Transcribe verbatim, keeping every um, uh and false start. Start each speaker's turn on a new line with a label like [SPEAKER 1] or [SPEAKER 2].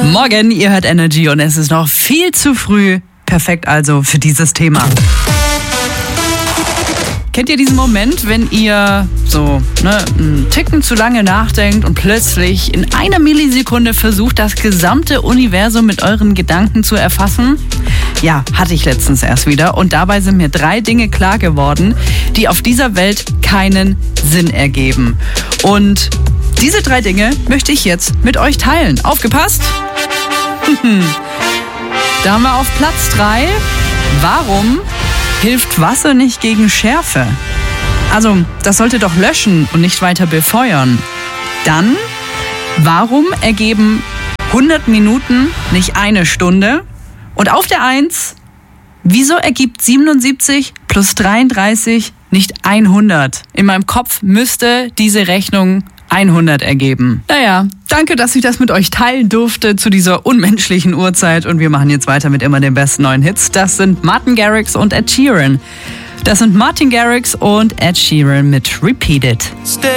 [SPEAKER 1] Morgen, ihr hört Energy und es ist noch viel zu früh. Perfekt also für dieses Thema. Kennt ihr diesen Moment, wenn ihr so ne, einen Ticken zu lange nachdenkt und plötzlich in einer Millisekunde versucht, das gesamte Universum mit euren Gedanken zu erfassen? Ja, hatte ich letztens erst wieder und dabei sind mir drei Dinge klar geworden, die auf dieser Welt keinen Sinn ergeben. Und diese drei Dinge möchte ich jetzt mit euch teilen. Aufgepasst! Da haben wir auf Platz drei. Warum hilft Wasser nicht gegen Schärfe? Also, das sollte doch löschen und nicht weiter befeuern. Dann, warum ergeben hundert Minuten nicht eine Stunde? Und auf der eins, wieso ergibt siebenundsiebzig plus dreiunddreißig nicht hundert? In meinem Kopf müsste diese Rechnung hundert ergeben. Naja, danke, dass ich das mit euch teilen durfte zu dieser unmenschlichen Uhrzeit. Und wir machen jetzt weiter mit immer den besten neuen Hits. Das sind Martin Garrix und Ed Sheeran. Das sind Martin Garrix und Ed Sheeran mit Repeat It.